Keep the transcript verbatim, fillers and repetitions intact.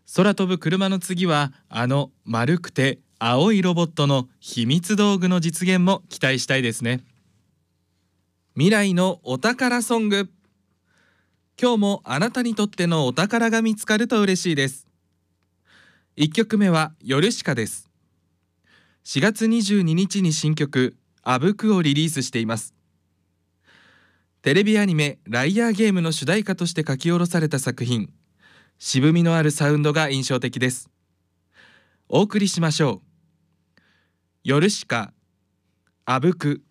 空飛ぶ車の次はあの丸くて青いロボットの秘密道具の実現も期待したいですね。未来のお宝ソング。今日もあなたにとってのお宝が見つかると嬉しいです。いっきょくめはヨルシカです。しがつにじゅうににちに新曲あぶくをリリースしています。テレビアニメライアーゲームの主題歌として書き下ろされた作品、渋みのあるサウンドが印象的です。お送りしましょう。ヨルシカ、あぶく。